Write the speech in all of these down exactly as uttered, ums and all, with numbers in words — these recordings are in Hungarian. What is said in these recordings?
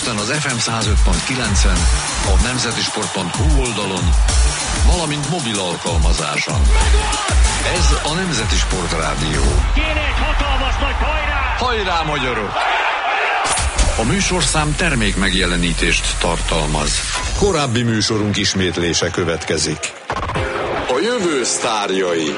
Budapesten az ef em száz öt pont kilencen, a nemzetisport pont hu oldalon, valamint mobil alkalmazáson. Ez a Nemzeti Sport Rádió. Kéne egy hatalmas nagy hajrá! Hajrá, magyarok! A műsorszám termék megjelenítést tartalmaz. Korábbi műsorunk ismétlése következik. A jövő sztárjai.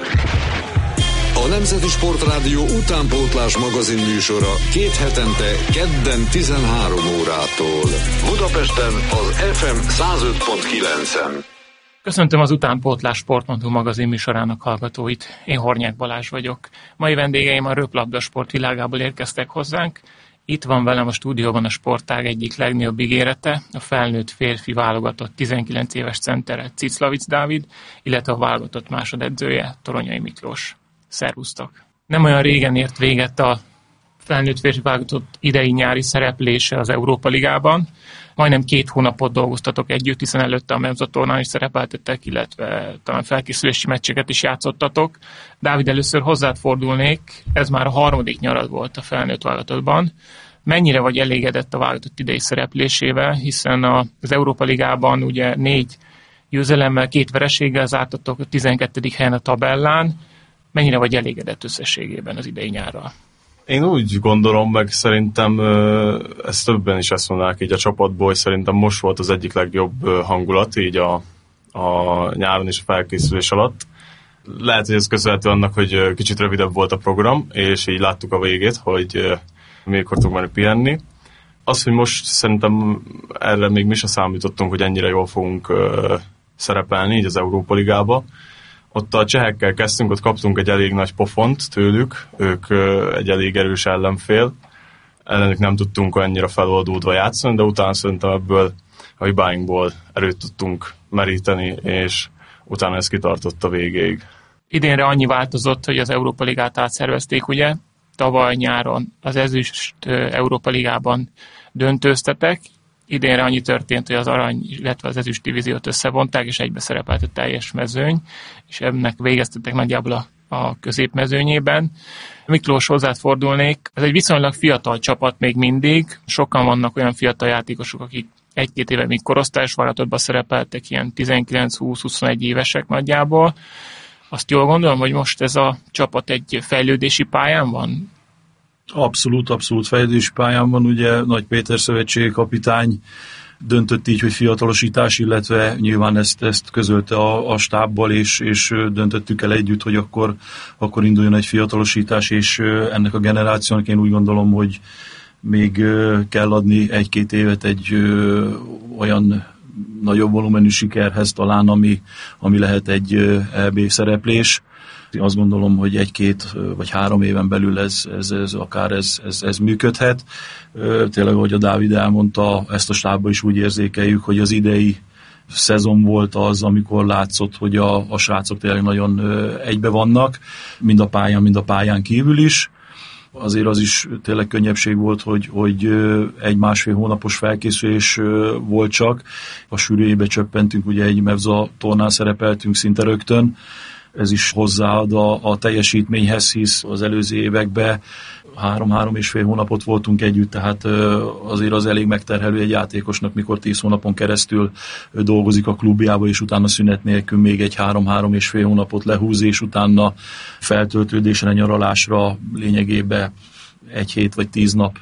A Nemzeti Sport Rádió utánpótlás magazin műsora két hetente kedden tizenhárom órától. Budapesten az ef em száz öt pont kilencen. Köszöntöm az Utánpótlás Sport pont hu magazin műsorának hallgatóit. Én Hornyák Balázs vagyok. Mai vendégeim a röplabda sport világából érkeztek hozzánk. Itt van velem a stúdióban a sportág egyik legnagyobb ígérete, a felnőtt férfi válogatott tizenkilenc éves centere Ciclavics Dávid, illetve a válogatott másodedzője Toronyai Miklós. Szervusztok! Nem olyan régen ért véget a felnőtt férfi válogatott idei nyári szereplése az Európa Ligában. Majdnem két hónapot dolgoztatok együtt, hiszen előtte a Memza-tornán is szerepeltetek, illetve talán felkészülési meccseket is játszottatok. Dávid, először hozzád fordulnék, ez már a harmadik nyarad volt a felnőtt válogatottban. Mennyire vagy elégedett a válogatott idei szereplésével, hiszen az Európa Ligában ugye négy győzelemmel, két vereséggel zártatok a tizenkettedik helyen a tabellán. Mennyire vagy elégedett összességében az idei nyárral? Én úgy gondolom, meg szerintem ezt többen is ezt mondanák így a csapatból, hogy szerintem most volt az egyik legjobb hangulat így a, a nyáron és a felkészülés alatt. Lehet, hogy ez köszönhető annak, hogy kicsit rövidebb volt a program, és így láttuk a végét, hogy még tudunk menni pihenni. Az, hogy most szerintem erre még mi sem számítottunk, hogy ennyire jól fogunk szerepelni így az Európa Ligába. Ott a csehekkel kezdtünk, ott kaptunk egy elég nagy pofont tőlük, ők egy elég erős ellenfél, ellenük nem tudtunk annyira feloldódva játszani, de utána szerintem ebből a hibáinkból erőt tudtunk meríteni, és utána ez kitartott a végéig. Idénre annyi változott, hogy az Európa Ligát átszervezték, ugye? Tavaly nyáron az ezüst Európa Ligában döntőztetek, idénre annyi történt, hogy az arany, illetve az ezüst divíziót összevonták, és egybe szerepelt a teljes mezőny, és ennek végeztetek nagyjából a, a középmezőnyében. Miklós, hozzád fordulnék. Ez egy viszonylag fiatal csapat még mindig. Sokan vannak olyan fiatal játékosok, akik egy-két éve még korosztályos válogatottban szerepeltek, ilyen tizenkilenc-húsz-huszonegy évesek nagyjából. Azt jól gondolom, hogy most ez a csapat egy fejlődési pályán van? Abszolút, abszolút fejlődési pályán van. Ugye Nagy Péter szövetségi kapitány döntött így, hogy fiatalosítás, illetve nyilván ezt, ezt közölte a, a stábbal, és, és döntöttük el együtt, hogy akkor, akkor induljon egy fiatalosítás, és ennek a generációnak én úgy gondolom, hogy még kell adni egy-két évet egy olyan nagyobb volumenű sikerhez talán, ami, ami lehet egy é bé szereplés. Azt gondolom, hogy egy-két vagy három éven belül ez, ez, ez akár ez, ez, ez működhet. Tényleg, ahogy a Dávid elmondta, ezt a stábban is úgy érzékeljük, hogy az idei szezon volt az, amikor látszott, hogy a, a srácok tényleg nagyon egybe vannak, mind a pályán, mind a pályán kívül is. Azért az is tényleg könnyebbség volt, hogy, hogy egy másfél hónapos felkészülés volt csak. A sűrűjébe csöppentünk, ugye egy Mevza tornán szerepeltünk szinte rögtön. Ez is hozzáad a, a teljesítményhez, hisz az előző években három-három és fél hónapot voltunk együtt, tehát azért az elég megterhelő egy játékosnak, mikor tíz hónapon keresztül dolgozik a klubjába, és utána szünet nélkül még egy három-három és fél hónapot lehúz, és utána feltöltődésre, nyaralásra lényegében egy hét vagy tíz nap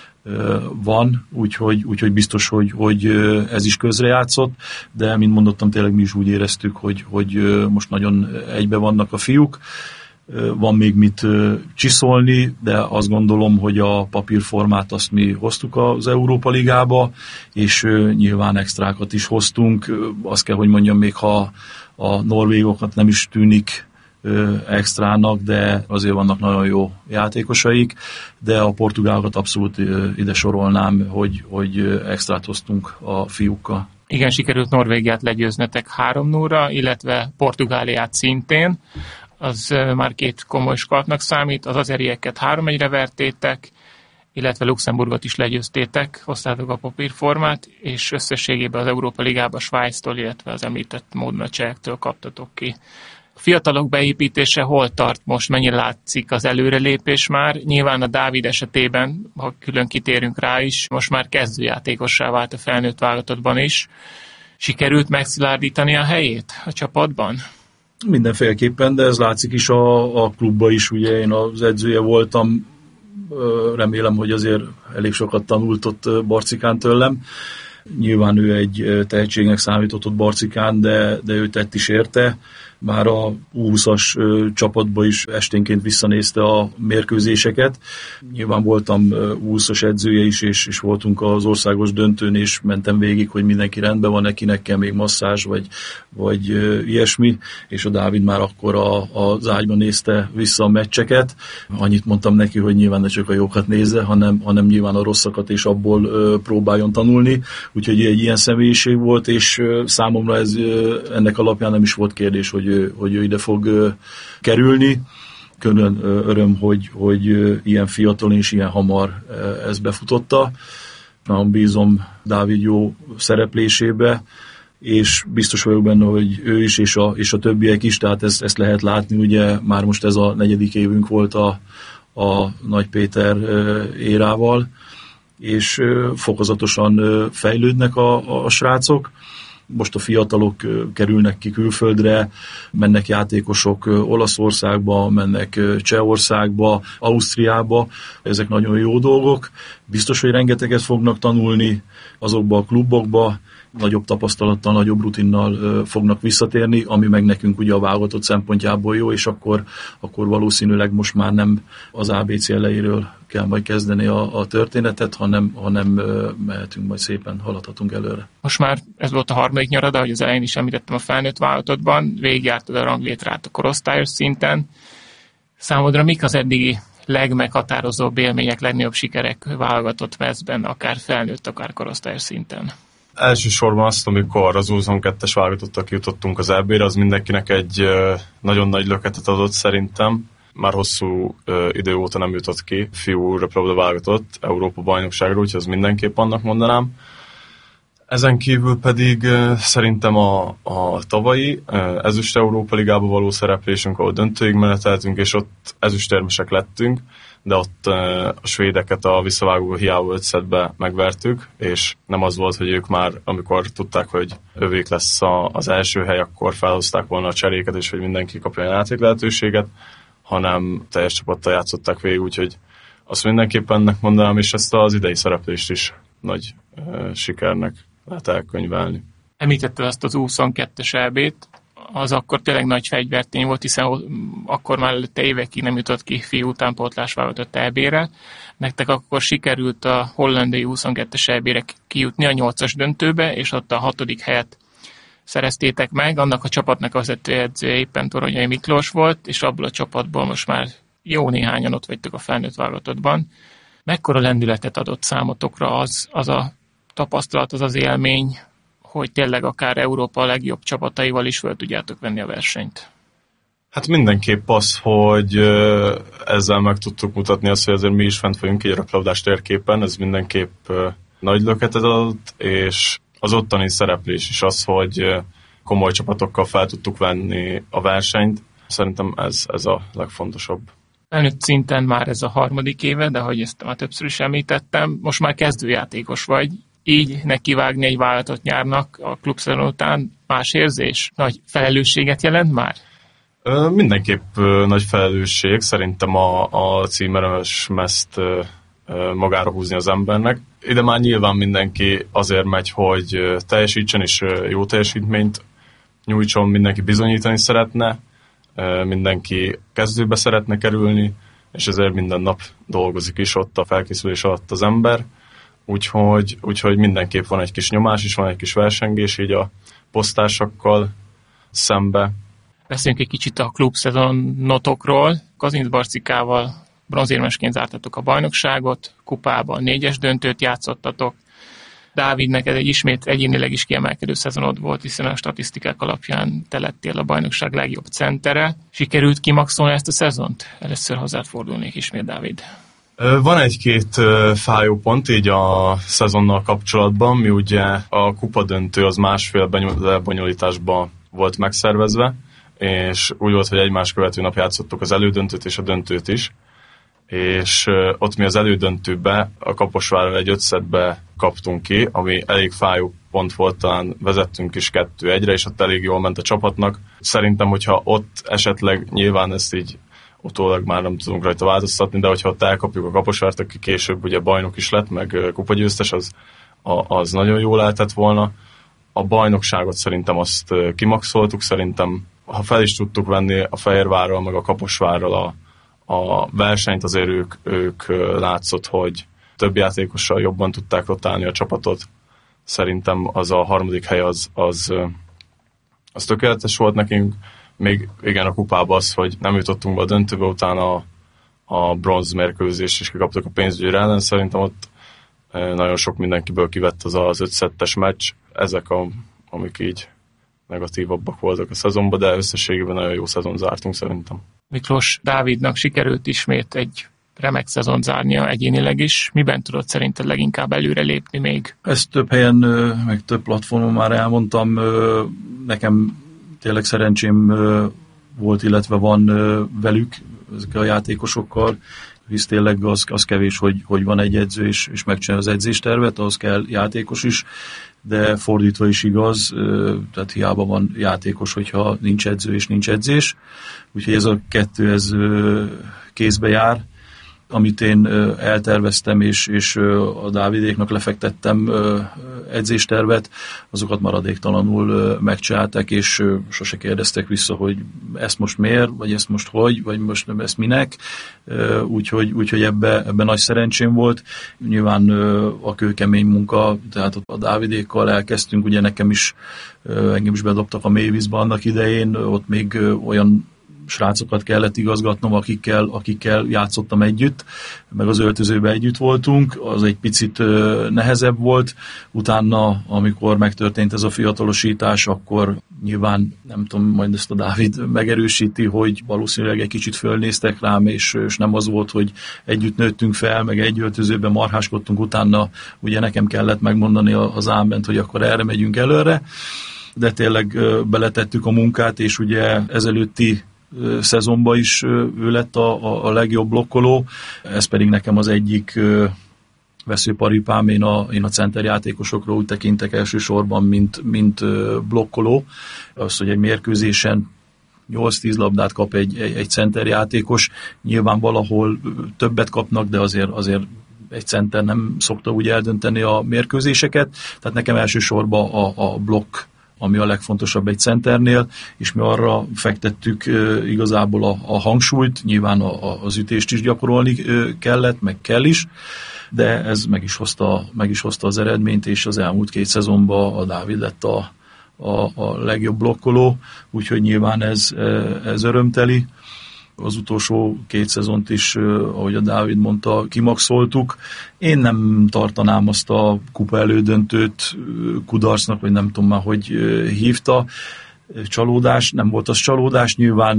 van, úgyhogy, úgyhogy biztos, hogy, hogy ez is közrejátszott, de mint mondottam, tényleg mi is úgy éreztük, hogy, hogy most nagyon egybe vannak a fiúk. Van még mit csiszolni, de azt gondolom, hogy a papírformát azt mi hoztuk az Európa Ligába, és nyilván extrákat is hoztunk. Azt kell, hogy mondjam, még ha a norvégokat nem is tűnik extrának, de azért vannak nagyon jó játékosaik, de a portugálokat abszolút ide sorolnám, hogy, hogy extrát hoztunk a fiúkkal. Igen, sikerült Norvégiát legyőznetek három nullra, illetve Portugáliát szintén. Az már két komoly skalpnak számít, az azerieket három egyre vertétek, illetve Luxemburgot is legyőztétek, hoztátok a papírformát, és összességében az Európa Ligába Svájctól, illetve az említett módon a csehektől kaptatok ki A fiatalok beépítése hol tart most, mennyire látszik az előrelépés már? Nyilván a Dávid esetében, ha külön kitérünk rá is, most már kezdőjátékossá vált a felnőtt válogatottban is. Sikerült megszilárdítani a helyét a csapatban? Mindenféleképpen, de ez látszik is a, a klubban is, ugye én az edzője voltam, remélem, hogy azért elég sokat tanult ott Barcikán tőlem. Nyilván ő egy tehetségnek számított ott Barcikán, de, de ő tett is érte. Már a U húszas csapatba is esténként visszanézte a mérkőzéseket. Nyilván voltam U húszas edzője is, és, és voltunk az országos döntőn, és mentem végig, hogy mindenki rendben van, nekinek kell még masszázs, vagy, vagy ilyesmi, és a Dávid már akkor a, az ágyban nézte vissza a meccseket. Annyit mondtam neki, hogy nyilván ne csak a jókat nézze, hanem, hanem nyilván a rosszakat, és abból ö, próbáljon tanulni. Úgyhogy egy ilyen személyiség volt, és ö, számomra ez ö, ennek alapján nem is volt kérdés, hogy hogy ő ide fog uh, kerülni. Külön uh, öröm, hogy, hogy uh, ilyen fiatalon és ilyen hamar uh, ez befutotta. Nagyon bízom Dávid jó szereplésébe, és biztos vagyok benne, hogy ő is, és a, és a többiek is, tehát ezt, ezt lehet látni, ugye már most ez a negyedik évünk volt a, a Nagy Péter uh, érával, és uh, fokozatosan uh, fejlődnek a, a srácok. Most a fiatalok kerülnek ki külföldre, mennek játékosok Olaszországba, mennek Csehországba, Ausztriába, ezek nagyon jó dolgok. Biztos, hogy rengeteget fognak tanulni azokba a klubokba, nagyobb tapasztalattal, nagyobb rutinnal fognak visszatérni, ami meg nekünk ugye a válogatott szempontjából jó, és akkor, akkor valószínűleg most már nem az á bé cé elejéről kell majd kezdeni a, a történetet, hanem, hanem mehetünk majd szépen, haladhatunk előre. Most már ez volt a harmadik nyarad, ahogy az elején is említettem a felnőtt válogatottban, végigjártad a ranglétrát a korosztályos szinten. Számodra mik az eddigi legmeghatározóbb élmények, legnagyobb sikerek válogatott mezben, akár felnőtt, akár korosztályos szinten? Elsősorban azt, amikor az U huszonkettes válogatottak jutottunk az é bé-re, az mindenkinek egy nagyon nagy löketet adott szerintem. Már hosszú idő óta nem jutott ki fiú röplabda válogatott Európa bajnokságra, úgyhogy az mindenképp annak mondanám. Ezen kívül pedig szerintem a, a tavalyi ezüst Európa Ligában való szereplésünk, ahol döntőig meneteltünk, és ott ezüstérmesek lettünk, de ott a svédeket a visszavágó hiába öt szettbe megvertük, és nem az volt, hogy ők már, amikor tudták, hogy övék lesz az első hely, akkor felhozták volna a cseréket, és hogy mindenki kapja a játék lehetőséget, hanem teljes csapattal játszották végig, úgyhogy azt mindenképpen ennek mondanám, és ezt az idei szereplést is nagy uh, sikernek lehet elkönyvelni. Említetted azt az U huszonkettes é bét, az akkor tényleg nagy fegyvertény volt, hiszen akkor már előtte évekig nem jutott ki fiú utánpótlás válogatott é bé-re. Nektek akkor sikerült a hollandai U huszonkettes é bé-re kijutni a nyolcas döntőbe, és ott a hatodik helyet szereztétek meg. Annak a csapatnak a vezetőedzője éppen Toronyai Miklós volt, és abból a csapatból most már jó néhányan ott vagytok a felnőtt válogatottban. Mekkora lendületet adott számotokra az, az a tapasztalat, az az élmény, hogy tényleg akár Európa legjobb csapataival is fel tudjátok venni a versenyt? Hát mindenképp az, hogy ezzel meg tudtuk mutatni azt, hogy azért mi is fent vagyunk egy röplabdás térképen, ez mindenképp nagy löketet adott, és az ottani szereplés is az, hogy komoly csapatokkal fel tudtuk venni a versenyt. Szerintem ez, ez a legfontosabb. Felnőtt szinten már ez a harmadik éve, de ahogy ezt már többször is említettem, most már kezdőjátékos vagy. Így nekivágni egy vállalatot nyárnak a klubszezon után más érzés? Nagy felelősséget jelent már? Ö, mindenképp ö, nagy felelősség. Szerintem a, a címeres mezt ö, ö, magára húzni az embernek. Ide már nyilván mindenki azért megy, hogy ö, teljesítsen és ö, jó teljesítményt nyújtson, mindenki bizonyítani szeretne, ö, mindenki kezdőbe szeretne kerülni, és ezért minden nap dolgozik is ott a felkészülés alatt az ember. Úgyhogy, úgyhogy mindenképp van egy kis nyomás is, van egy kis versengés így a posztársakkal szembe. Beszéljünk egy kicsit a klubszezonotokról. Kazinc Barcikával bronzérmesként zártatok a bajnokságot, kupában négyes döntőt játszottatok. Dávid, neked egy ismét egyénileg is kiemelkedő szezonod volt, hiszen a statisztikák alapján te lettél a bajnokság legjobb centere. Sikerült kimaxolni ezt a szezont? Először hozzád fordulnék ismét, Dávid. Van egy-két fájó pont így a szezonnal kapcsolatban, mi ugye a kupadöntő az másfél lebonyolításban volt megszervezve, és úgy volt, hogy egymás követő nap játszottuk az elődöntőt és a döntőt is, és ott mi az elődöntőbe a Kaposvárral egy öt-szettbe kaptunk ki, ami elég fájó pont volt, talán vezettünk is kettő egyre, és ott elég jól ment a csapatnak. Szerintem, hogyha ott esetleg, nyilván ezt így utólag már nem tudunk rajta változtatni, de hogyha ott elkapjuk a Kaposvárt, aki később ugye bajnok is lett, meg kupagyőztes, az, az nagyon jól lehetett volna. A bajnokságot szerintem azt kimaxoltuk, szerintem ha fel is tudtuk venni a Fehérvárral, meg a Kaposvárral a, a versenyt, azért ők, ők látszott, hogy több játékossal jobban tudták rotálni a csapatot. Szerintem az a harmadik hely az, az, az tökéletes volt nekünk. Még igen, a kupában az, hogy nem jutottunk be a döntőbe, utána a, a bronz mérkőzést is kikaptak a pénzügyőr ellen. Szerintem ott nagyon sok mindenkiből kivett az az öt-szettes meccs. Ezek, a, amik így negatívabbak voltak a szezonban, de összességében nagyon jó szezon zártunk szerintem. Miklós Dávidnak sikerült ismét egy remek szezon zárnia egyénileg is. Miben tudod szerinted leginkább előrelépni még? Ezt több helyen, meg több platformon már elmondtam. Nekem tényleg szerencsém volt, illetve van velük, ezek a játékosokkal, hisz tényleg az, az kevés, hogy, hogy van egy edző, és, és megcsinálja az edzéstervet, az kell játékos is, de fordítva is igaz, tehát hiába van játékos, hogyha nincs edző és nincs edzés. Úgyhogy ez a kettő, ez kézbe jár. Amit én elterveztem, és, és a Dávidéknak lefektettem edzéstervet, azokat maradéktalanul megcsinálták, és sose kérdeztek vissza, hogy ezt most miért, vagy ezt most hogy, vagy most ezt minek. Úgyhogy, úgyhogy ebbe, ebbe nagy szerencsém volt. Nyilván a kőkemény munka, tehát a Dávidékkal elkezdtünk, ugye nekem is, engem is bedobtak a mélyvízbe annak idején, ott még olyan srácokat kellett igazgatnom, akikkel, akikkel játszottam együtt, meg az öltözőben együtt voltunk, az egy picit nehezebb volt. Utána, amikor megtörtént ez a fiatalosítás, akkor nyilván, nem tudom, majd ezt a Dávid megerősíti, hogy valószínűleg egy kicsit fölnéztek rám, és, és nem az volt, hogy együtt nőttünk fel, meg egy öltözőben marháskodtunk, utána ugye nekem kellett megmondani az ámbent, hogy akkor erre megyünk előre, de tényleg beletettük a munkát, és ugye ezelőtti szezonban is ő lett a, a, a legjobb blokkoló, ez pedig nekem az egyik veszőparipám, én a, én a centerjátékosokról úgy tekintek elsősorban, mint, mint blokkoló. Az, hogy egy mérkőzésen nyolc-tíz labdát kap egy, egy, egy centerjátékos, nyilván valahol többet kapnak, de azért, azért egy center nem szokta úgy eldönteni a mérkőzéseket, tehát nekem elsősorban a, a blokk, ami a legfontosabb egy centernél, és mi arra fektettük uh, igazából a, a hangsúlyt, nyilván a, a, az ütést is gyakorolni uh, kellett, meg kell is, de ez meg is hozta, meg is hozta az eredményt, és az elmúlt két szezonban a Dávid lett a, a, a legjobb blokkoló, úgyhogy nyilván ez, ez örömteli. Az utolsó két szezont is, ahogy a Dávid mondta, kimaxoltuk. Én nem tartanám azt a kupa elődöntőt kudarcnak, vagy nem tudom már, hogy hívta. Csalódás, nem volt az csalódás, nyilván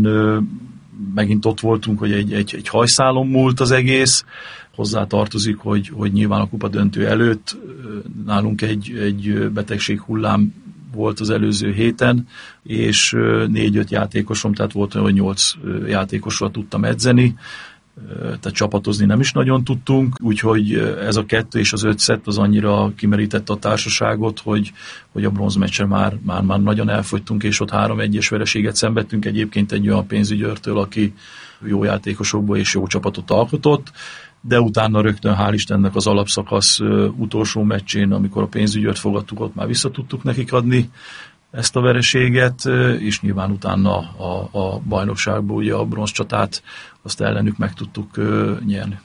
megint ott voltunk, hogy egy, egy, egy hajszálon múlt az egész. Hozzá tartozik, hogy, hogy nyilván a kupa döntő előtt nálunk egy, egy betegség hullám volt az előző héten, és négy-öt játékosom, tehát volt olyan, hogy nyolc játékosra tudtam edzeni, tehát csapatozni nem is nagyon tudtunk, úgyhogy ez a kettő és az öt szett az annyira kimerítette a társaságot, hogy, hogy a bronzmeccsen már, már, már nagyon elfogytunk, és ott három egyes vereséget szenvedtünk, egyébként egy olyan pénzügyőrtől, aki jó játékosokból és jó csapatot alkotott, de utána rögtön hál' Istennek az alapszakasz utolsó meccsén, amikor a pénzügyőrt fogadtuk, ott már vissza tudtuk nekik adni ezt a vereséget, és nyilván utána a, a bajnokságból ugye a bronzcsatát azt ellenük meg tudtuk nyerni.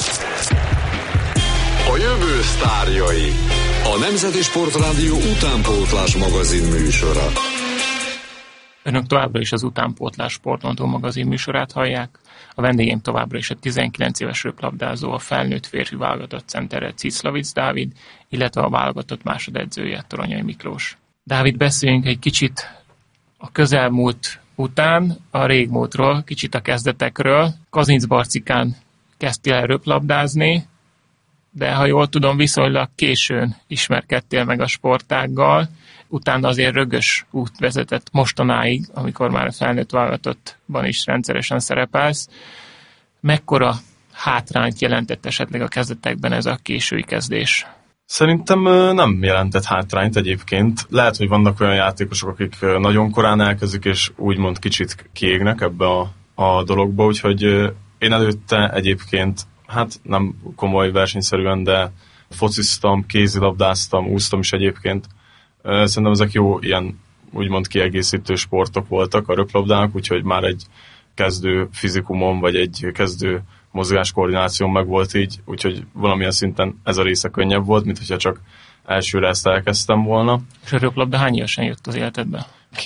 A jövő sztárjai. A Nemzeti Sportrádió utánpótlás magazin műsora. Önök továbbra is az Utánpótlás Sportmondó magazin műsorát hallják. A vendégem továbbra is a tizenkilenc éves röplabdázó, a felnőtt férfi válogatott centere Ciclavics Dávid, illetve a válogatott másodedzője Toronyai Miklós. Dávid, beszéljünk egy kicsit a közelmúlt után, a régmúltról, kicsit a kezdetekről. Kazincbarcikán kezdtél el röplabdázni, de ha jól tudom, viszonylag későn ismerkedtél meg a sportággal, utána azért rögös út vezetett mostanáig, amikor már a felnőtt válogatottban is rendszeresen szerepelsz. Mekkora hátrányt jelentett esetleg a kezdetekben ez a késői kezdés? Szerintem nem jelentett hátrányt egyébként. Lehet, hogy vannak olyan játékosok, akik nagyon korán elkezdik, és úgymond kicsit kiégnek ebbe a, a dologba, úgyhogy én előtte egyébként, hát nem komoly versenyszerűen, de fociztam, kézilabdáztam, úsztam is egyébként. Szerintem ezek jó ilyen úgymond kiegészítő sportok voltak a röplabdának, úgyhogy már egy kezdő fizikumon, vagy egy kezdő mozgáskoordináció meg volt így, úgyhogy valamilyen szinten ez a része könnyebb volt, mint hogyha csak elsőre ezt elkezdtem volna. És a röplabda hány évesen jött az életedbe?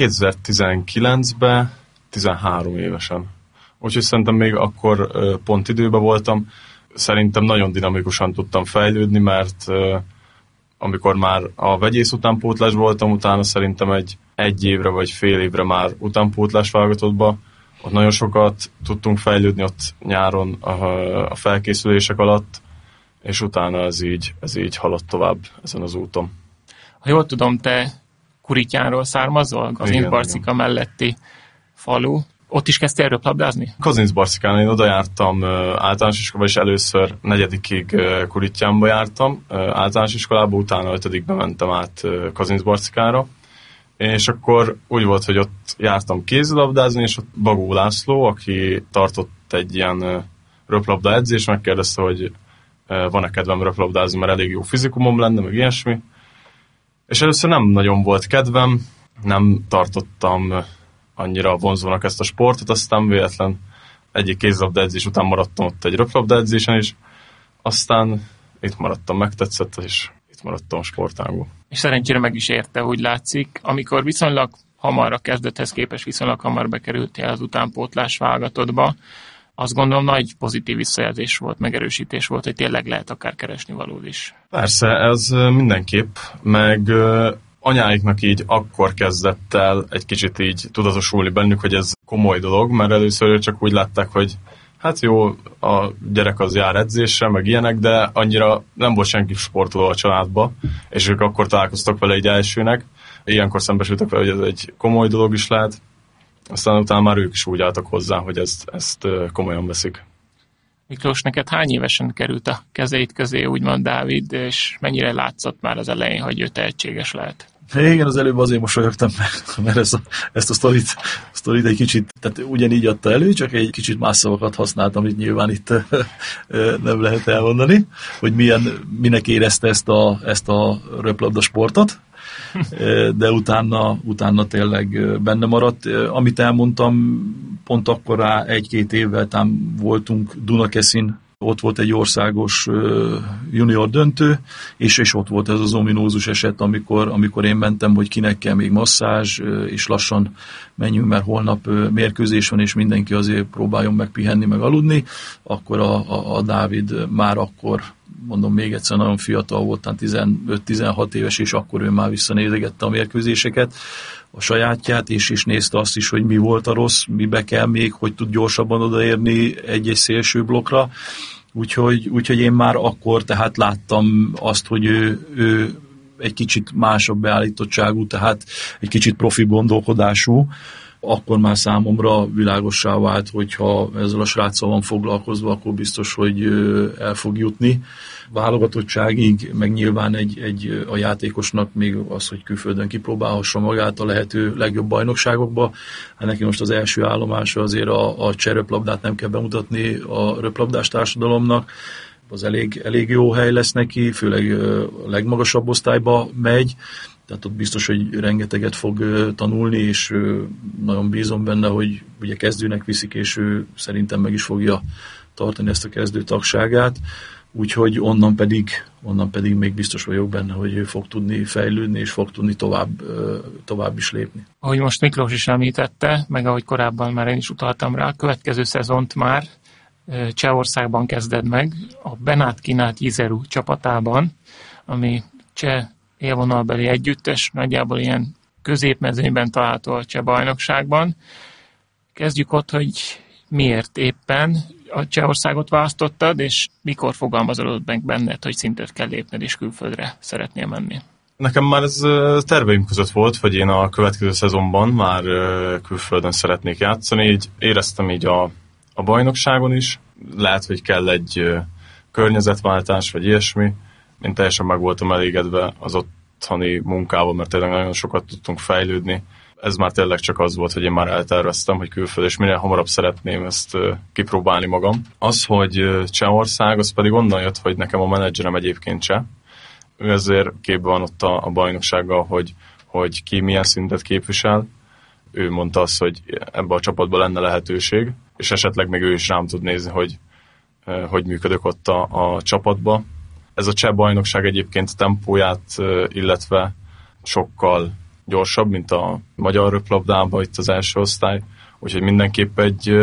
kétezer-tizenkilencben, tizenhárom évesen. Úgyhogy szerintem még akkor pont időben voltam. Szerintem nagyon dinamikusan tudtam fejlődni, mert amikor már a vegyész utánpótlás voltam, utána szerintem egy, egy évre vagy fél évre már utánpótlás válogatottba. Ott nagyon sokat tudtunk fejlődni ott nyáron a, a felkészülések alatt, és utána ez így, ez így haladt tovább ezen az úton. Ha jól tudom, te Kurityánról származol, Kazincbarcika melletti falu. Ott is kezdtél röplabdázni? Kazincbarcikán én oda jártam általános iskolába, és először negyedikig Kurityánba jártam általános iskolába, utána ötödikbe mentem át Kazincbarcikára. És akkor úgy volt, hogy ott jártam kézilabdázni, és ott Bagó László, aki tartott egy ilyen röplabda edzést, megkérdezte, hogy van-e kedvem röplabdázni, mert elég jó fizikumom lenne, meg ilyesmi. És először nem nagyon volt kedvem, nem tartottam annyira vonzónak ezt a sportot, aztán véletlen egyik kézilabda edzés után maradtam ott egy röplabda edzésen is, aztán itt maradtam, megtetszett, és itt maradtam a sportágban. És szerencsére meg is érte, úgy látszik. Amikor viszonylag hamar a kezdethez képest viszonylag hamar bekerültél az utánpótlás válogatottba, azt gondolom nagy pozitív visszajelzés volt, megerősítés volt, hogy tényleg lehet akár keresni valód is. Persze, ez mindenképp, meg anyáiknak így akkor kezdett el egy kicsit így tudatosulni bennük, hogy ez komoly dolog, mert először csak úgy látták, hogy hát jó, a gyerek az jár edzésre, meg ilyenek, de annyira nem volt senki sportoló a családba, és ők akkor találkoztak vele egy elsőnek. Ilyenkor szembesültek vele, hogy ez egy komoly dolog is lehet. Aztán utána már ők is úgy álltak hozzá, hogy ezt, ezt komolyan veszik. Miklós, neked hány évesen került a kezeid közé, úgymond Dávid, és mennyire látszott már az elején, hogy ő tehetséges lehet? Igen, az előbb azért mosolyogtam meg, mert ezt a, ezt a sztorit, a sztorit egy kicsit, tehát ugyanígy adta elő, csak egy kicsit más szavakat használtam, amit nyilván itt nem lehet elmondani, hogy milyen, minek érezte ezt a, ezt a röplabda sportot, de utána, utána tényleg benne maradt. Amit elmondtam, pont akkor rá egy-két évvel tám voltunk Dunakeszin, ott volt egy országos junior döntő, és, és ott volt ez az ominózus eset, amikor, amikor én mentem, hogy kinek kell még masszázs, és lassan menjünk, mert holnap mérkőzés van, és mindenki azért próbáljon meg pihenni, meg aludni. Akkor a, a, a Dávid már akkor, mondom még egyszer, nagyon fiatal volt, tizenöt-tizenhat éves, és akkor ő már visszanézegette a mérkőzéseket, a sajátját, és is nézte azt is, hogy mi volt a rossz, mibe kell még, hogy tud gyorsabban odaérni egy-egy szélső blokkra. Úgyhogy, úgyhogy én már akkor tehát láttam azt, hogy ő, ő egy kicsit másabb beállítottságú, tehát egy kicsit profi gondolkodású. Akkor már számomra világossá vált, hogyha ezzel a sráccal van foglalkozva, akkor biztos, hogy el fog jutni válogatottságig, meg nyilván egy, egy, a játékosnak még az, hogy külföldön kipróbálhassa magát a lehető legjobb bajnokságokba. Hát neki most az első állomása azért a, a cseröplabdát nem kell bemutatni a röplabdás társadalomnak. Az elég, elég jó hely lesz neki, főleg a legmagasabb osztályba megy, tehát ott biztos, hogy rengeteget fog tanulni, és nagyon bízom benne, hogy ugye kezdőnek viszik, és ő szerintem meg is fogja tartani ezt a kezdő tagságát, úgyhogy onnan pedig, onnan pedig még biztos vagyok benne, hogy ő fog tudni fejlődni, és fog tudni tovább, tovább is lépni. Ahogy most Miklós is említette, meg ahogy korábban már én is utaltam rá, a következő szezont már Csehországban kezded meg, a Benát Kinát Jizeru csapatában, ami cseh élvonalbeli együttes, nagyjából ilyen középmezőnyben található a cseh bajnokságban. Kezdjük ott, hogy Miért éppen a Csehországot választottad, és mikor fogalmazódott meg benned, hogy szintet kell lépned, és külföldre szeretnél menni? Nekem már ez terveim között volt, hogy én a következő szezonban már külföldön szeretnék játszani, így éreztem így a, a bajnokságon is. Lehet, hogy kell egy környezetváltás, vagy ilyesmi. Én teljesen meg voltam elégedve az otthoni munkával, mert tényleg nagyon sokat tudtunk fejlődni. Ez már tényleg csak az volt, hogy én már elterveztem, hogy külföld, és minél hamarabb szeretném ezt kipróbálni magam. Az, hogy Csehország, az pedig onnan jött, hogy nekem a menedzserem egyébként cseh. Ő ezért képben van ott a, a bajnoksággal, hogy, hogy ki milyen szintet képvisel. Ő mondta azt, hogy ebbe a csapatban lenne lehetőség, és esetleg még ő is rám tud nézni, hogy hogy működök ott a, a csapatba. Ez a cseh bajnokság egyébként tempóját, illetve sokkal gyorsabb, mint a magyar röplabdában itt az első osztály, úgyhogy mindenképp egy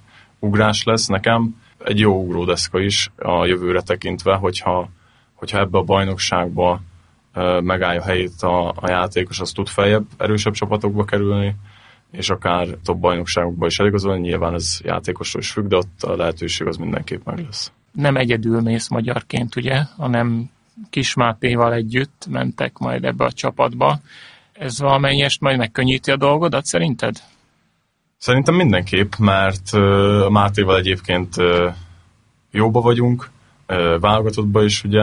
ugrás lesz nekem. Egy jó ugródeszka is a jövőre tekintve, hogyha, hogyha ebbe a bajnokságba megállja helyét a, a játékos, az tud feljebb, erősebb csapatokba kerülni, és akár top bajnokságokba is eligazolni. Nyilván ez játékosról is függ, de ott a lehetőség az mindenképp meg lesz. Nem egyedül mész magyarként, ugye, hanem Kis Mátéval együtt mentek majd ebbe a csapatba. Ez valamennyest majd megkönnyíti a dolgodat, szerinted? Szerintem mindenképp, mert uh, Mátéval egyébként uh, jóba vagyunk, uh, válogatottban is, ugye.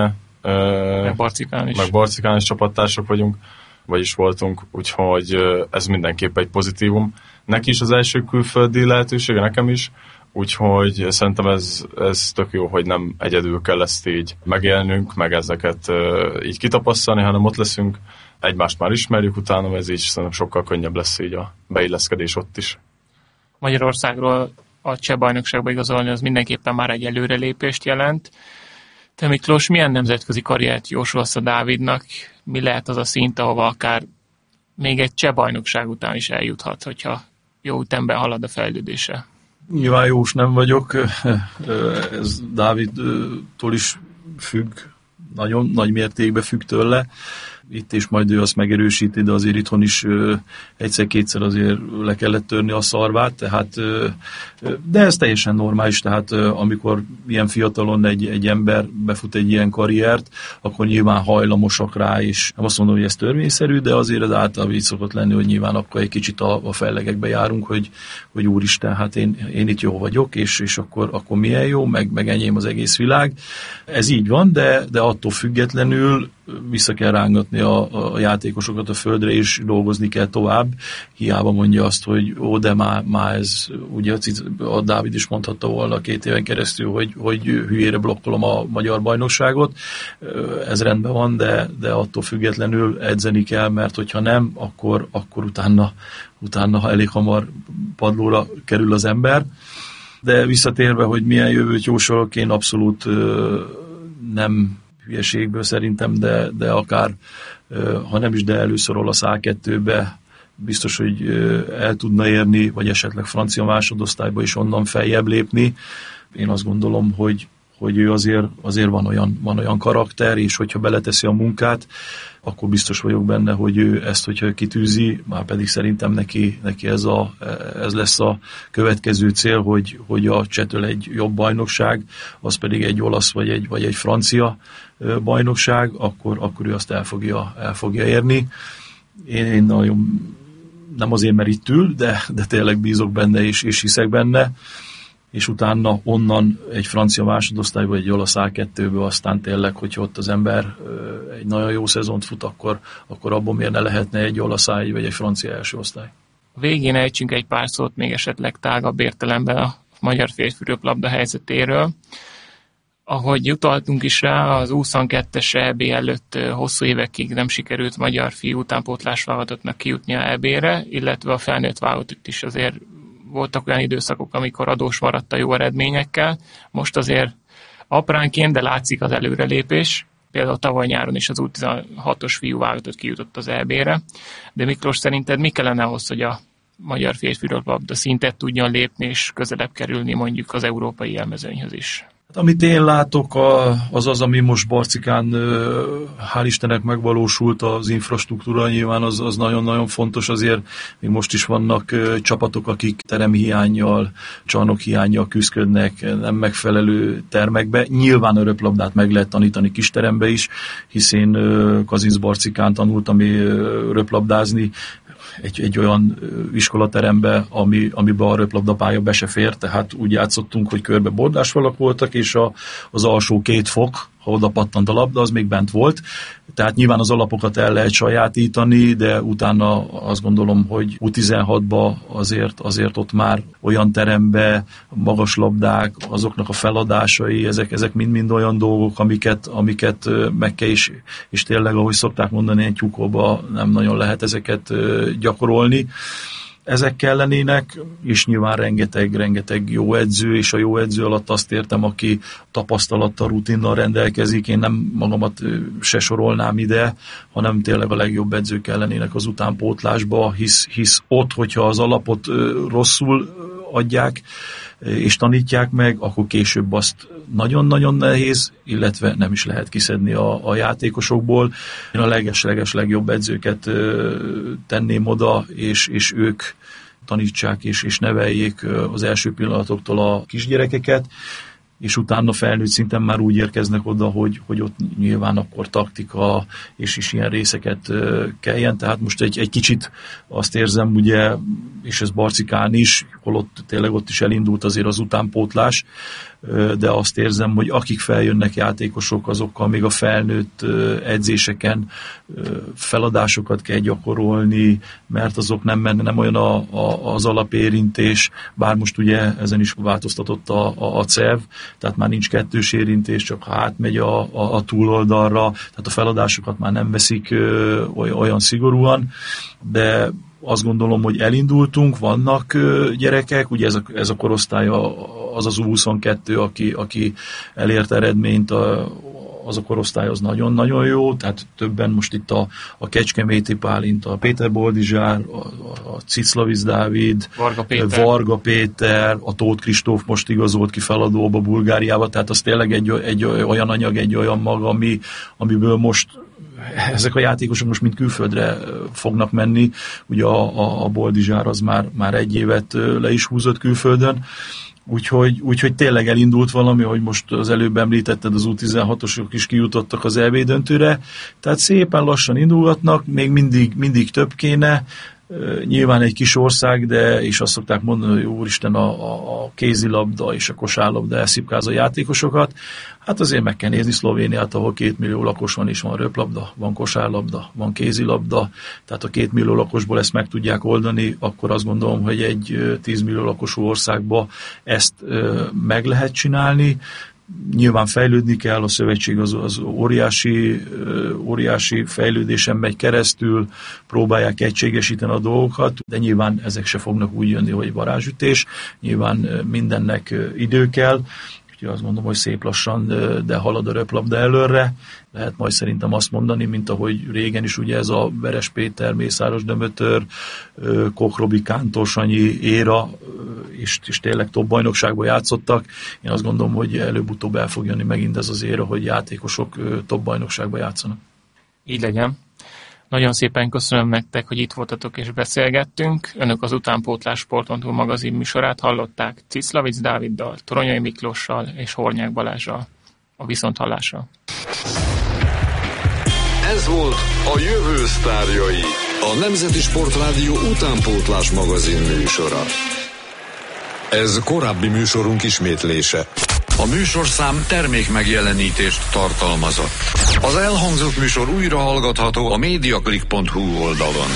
Uh, meg Barcikán is. Meg Barcikán is csapattársak vagyunk, vagyis voltunk, úgyhogy uh, ez mindenképp egy pozitívum. Neki is az első külföldi lehetősége, nekem is, úgyhogy szerintem ez, ez tök jó, hogy nem egyedül kell ezt így megélnünk, meg ezeket uh, így kitapasztalni, hanem ott leszünk, egymást már ismerjük utána, ez így szerintem sokkal könnyebb lesz így a beilleszkedés ott is. Magyarországról a cseh bajnokságba igazolni az mindenképpen már egy előrelépést jelent. Te, Miklós, milyen nemzetközi karriert jósolsz a Dávidnak? Mi lehet az a szint, ahova akár még egy cseh bajnokság után is eljuthat, hogyha jó ütemben halad a fejlődése? Nyilván jós nem vagyok, ez Dávidtól is függ, nagyon nagy mértékben függ tőle. Itt is majd ő azt megerősíti, de azért itthon is egyszer-kétszer azért le kellett törni a szarvát, tehát, de ez teljesen normális, tehát amikor ilyen fiatalon egy, egy ember befut egy ilyen karriert, akkor nyilván hajlamosak rá, és nem azt mondom, hogy ez törvényszerű, de azért az általában így szokott lenni, hogy nyilván akkor egy kicsit a, a fellegekbe járunk, hogy, hogy úristen, hát én, én itt jó vagyok, és, és akkor, akkor milyen jó, meg, meg enyém az egész világ. Ez így van, de, de attól függetlenül vissza kell rángatni a, a játékosokat a földre, és dolgozni kell tovább. Hiába mondja azt, hogy ó, de már, már ez, ugye a Dávid is mondhatta volna két éven keresztül, hogy, hogy hülyére blokkolom a magyar bajnokságot. Ez rendben van, de, de attól függetlenül edzeni kell, mert hogyha nem, akkor, akkor utána, utána elég hamar padlóra kerül az ember. De visszatérve, hogy milyen jövőt jósolok, én abszolút nem hülyeségből szerintem, de, de akár, ha nem is, de először a á kettőbe biztos, hogy el tudna érni, vagy esetleg francia másodosztályba is onnan feljebb lépni. Én azt gondolom, hogy, hogy ő azért, azért van, olyan, van olyan karakter, és hogyha beleteszi a munkát, akkor biztos vagyok benne, hogy ő ezt, hogyha kitűzi, már pedig szerintem neki, neki ez, a, ez lesz a következő cél, hogy, hogy a Csehtől egy jobb bajnokság, az pedig egy olasz vagy egy, vagy egy francia bajnokság, akkor, akkor ő azt el fogja, el fogja érni. Én, én nagyon, nem azért, mert itt ül, de, de tényleg bízok benne, és, és hiszek benne, és utána onnan egy francia másodosztályba, vagy egy olasz á kettőbe, aztán tényleg, hogyha ott az ember egy nagyon jó szezont fut, akkor, akkor abban miért ne lehetne egy olasz á vagy egy francia első osztály. A végén ejtsünk egy pár szót még esetleg tágabb értelemben a magyar férfi röplabda helyzetéről. Ahogy utaltunk is rá, az huszonkettes é bé előtt hosszú évekig nem sikerült magyar fiú utánpótlás válogatottnak kijutni a é bé-re, illetve a felnőtt válogatott is azért voltak olyan időszakok, amikor adós maradt a jó eredményekkel. Most azért apránként, de látszik az előrelépés. Például tavaly nyáron is az U tizenhatos fiú válogatott kijutott az é bé-re. De Miklós, szerinted mi kellene ahhoz, hogy a magyar férfi röplabda szintet tudjon lépni és közelebb kerülni mondjuk az európai élmezőnyhöz is? Amit én látok, az az, ami most Barcikán hál' Istennek megvalósult, az infrastruktúra nyilván az, az nagyon-nagyon fontos, azért még most is vannak csapatok, akik teremhiánnyal, csarnokhiánnyal küzdködnek, nem megfelelő termekbe. Nyilván a röplabdát meg lehet tanítani kisterembe is, hiszen Kazincbarcikán tanultam röplabdázni, Egy, egy olyan iskolaterembe, ami, amiben a röplabdapálya be se fér, tehát úgy játszottunk, hogy körbe bordásfalak voltak, és a, az alsó két fok, ha oda pattant a labda, az még bent volt. Tehát nyilván az alapokat el lehet sajátítani, de utána azt gondolom, hogy U tizenhatba azért, azért ott már olyan terembe, magas labdák, azoknak a feladásai, ezek, ezek mind-mind olyan dolgok, amiket, amiket meg kell is, és tényleg, ahogy szokták mondani, egy tyúkóba nem nagyon lehet ezeket gyakorolni. Ezek kellenének, és nyilván rengeteg, rengeteg jó edző, és a jó edző alatt azt értem, aki tapasztalattal, rutinnal rendelkezik. Én nem magamat se sorolnám ide, hanem tényleg a legjobb edzők kellenének az utánpótlásba, hisz, hisz ott, hogyha az alapot rosszul adják, és tanítják meg, akkor később azt nagyon-nagyon nehéz, illetve nem is lehet kiszedni a, a játékosokból. Én a leges-leges legjobb edzőket tenném oda, és, és ők tanítsák és, és neveljék az első pillanatoktól a kisgyerekeket, és utána felnőtt szinten már úgy érkeznek oda, hogy, hogy ott nyilván akkor taktika és is ilyen részeket kelljen. Tehát most egy, egy kicsit azt érzem, ugye, és ez Barcikán is, holott tényleg ott is elindult azért az utánpótlás, de azt érzem, hogy akik feljönnek játékosok, azokkal még a felnőtt edzéseken feladásokat kell gyakorolni, mert azok nem, nem olyan a, a, az alapérintés, bár most ugye ezen is változtatott a, a, a cé e vé, tehát már nincs kettős érintés, csak ha átmegy a, a, a túloldalra, tehát a feladásokat már nem veszik ö, olyan szigorúan, de azt gondolom, hogy elindultunk, vannak gyerekek, ugye ez a, ez a korosztály az az U huszonkettő, aki, aki elért eredményt, a, az a korosztály az nagyon-nagyon jó, tehát többen most itt a, a Kecskeméti Pálint, a Péter Boldizsár, a, a Ciclavic Dávid, Varga Péter. Varga Péter, a Tóth Kristóf most igazolt ki feladóba Bulgáriába, tehát az tényleg egy, egy olyan anyag, egy olyan mag, ami, amiből most ezek a játékosok most mind külföldre fognak menni. Ugye a, a, a Boldizsár az már, már egy évet le is húzott külföldön. Úgyhogy, úgyhogy tényleg elindult valami, hogy most az előbb említetted, az U tizenhatosok is kijutottak az é bé döntőre. Tehát szépen lassan indulgatnak, még mindig, mindig több kéne. Nyilván egy kis ország, de és azt szokták mondani, hogy úristen, a, a, a kézilabda és a kosárlabda elszipkáz a játékosokat. Hát azért meg kell nézni Szlovéniát, ahol két millió lakos van, és van röplabda, van kosárlabda, van kézilabda, tehát a két millió lakosból ezt meg tudják oldani, akkor azt gondolom, hogy egy tíz millió lakosú országba ezt meg lehet csinálni. Nyilván fejlődni kell, a szövetség az, az óriási, óriási fejlődésen megy keresztül, próbálják egységesíteni a dolgokat, de nyilván ezek se fognak úgy jönni, hogy varázsütés, nyilván mindennek idő kell, úgyhogy azt mondom, hogy szép lassan, de halad a röplabda előre. Lehet majd szerintem azt mondani, mint ahogy régen is ugye ez a Veres Péter, Mészáros Dömötör, Koch Robi, Kántor Sanyi éra, és, és tényleg top bajnokságban játszottak. Én azt gondolom, hogy előbb-utóbb el fog jönni megint ez az éra, hogy játékosok top bajnokságban játszanak. Így legyen. Nagyon szépen köszönöm nektek, hogy itt voltatok és beszélgettünk. Önök az Utánpótlás pont hu magazin műsorát hallották Ciclavic Dáviddal, Toronyai Miklóssal és Hornyák Balázssal. A viszonthallásra. Ez volt a Jövő sztárjai, a Nemzeti Sportrádió Utánpótlás magazin műsora. Ez korábbi műsorunk ismétlése. A műsorszám termék megjelenítést tartalmazott. Az elhangzott műsor újra hallgatható a mediaclick pont hu oldalon.